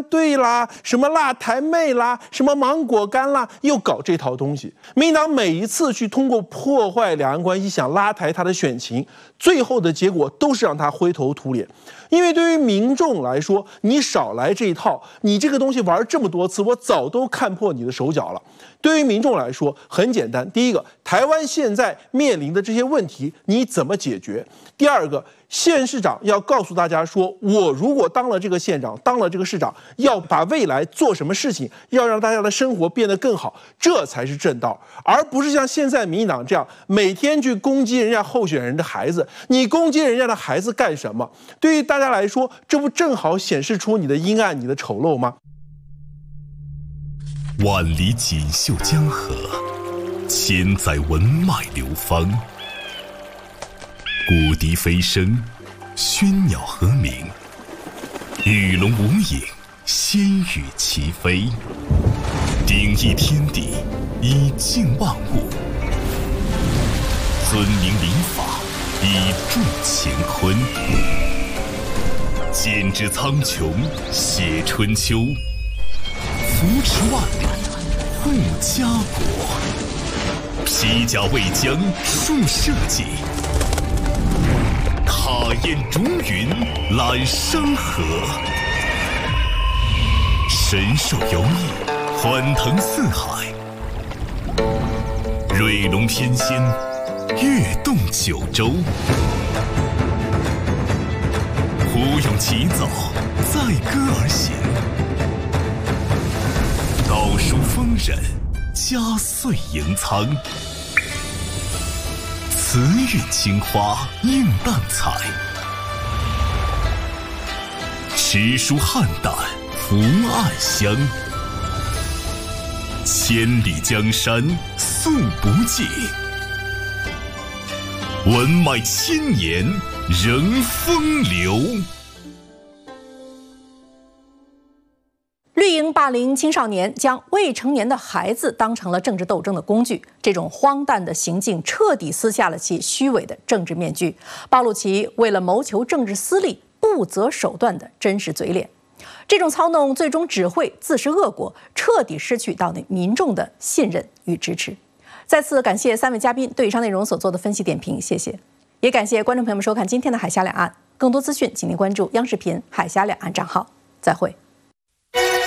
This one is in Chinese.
队啦，什么辣台妹啦，什么芒果干啦，又搞这套东西。民进党每一次去通过破坏两岸关系，想拉抬他的选情，最后的结果都是让他灰头土脸。因为对于民众来说，你少来这一套，你这个东西玩这么多次，我早都看破你的手脚了。对于民众来说，很简单，第一个，台湾现在面临的这些问题，你怎么解决？第二个，县市长要告诉大家说，我如果当了这个县长，当了这个市长，要把未来做什么事情，要让大家的生活变得更好，这才是正道，而不是像现在民进党这样每天去攻击人家候选人的孩子。你攻击人家的孩子干什么？对于大家来说，这不正好显示出你的阴暗、你的丑陋吗？ 万里锦绣江河，千载文脉流芳。古笛飞声，喧鸟和鸣，与龙无影，仙羽齐飞。鼎益天地，以静万物；尊明礼法，以助乾坤。剪纸苍穹，写春秋；扶持万里，护家国。披甲为将，树社稷；踏雁逐云，揽山河。神兽游弋，欢腾四海；瑞龙翩跹，跃动九州。虎勇齐走，载歌而行；道书丰稔，家岁盈仓。慈韵青花映淡彩，诗书汉胆福暗香。千里江山诉不尽，文脉千年仍风流。 绿营霸凌青少年，将未成年的孩子当成了政治斗争的工具，这种荒诞的行径彻底撕下了其虚伪的政治面具，暴露其为了谋求政治私利不择手段的真实嘴脸。这种操弄最终只会自食恶果，彻底失去到民众的信任与支持。再次感谢3位嘉宾对以上内容所做的分析点评，谢谢。也感谢观众朋友们收看今天的海峡两岸，更多资讯请您关注央视频海峡两岸账号。再会。